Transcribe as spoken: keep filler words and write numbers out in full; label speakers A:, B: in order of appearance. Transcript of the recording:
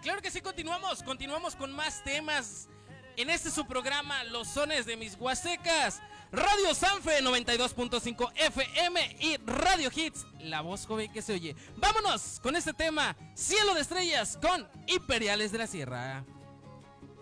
A: claro que sí, continuamos, continuamos con más temas en este su programa, Los Sones de Mis Huastecas, Radio Sanfe noventa y dos punto cinco F M y Radio Hits, la voz joven que se oye. Vámonos con este tema, Cielo de Estrellas con Imperiales de la Sierra.